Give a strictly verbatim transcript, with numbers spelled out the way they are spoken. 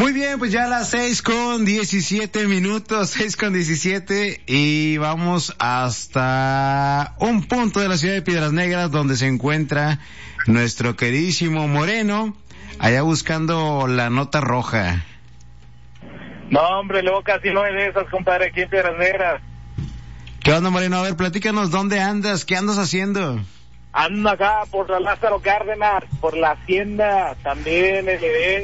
Muy bien, pues ya a las seis con diecisiete minutos, seis con diecisiete, y vamos hasta un punto de la ciudad de Piedras Negras donde se encuentra nuestro queridísimo Moreno, allá buscando la nota roja. No, hombre, luego casi no hay de esas, compadre, aquí en Piedras Negras. ¿Qué onda, Moreno? A ver, platícanos, ¿dónde andas? ¿Qué andas haciendo? Ando acá por la Lázaro Cárdenas, por la Hacienda, también el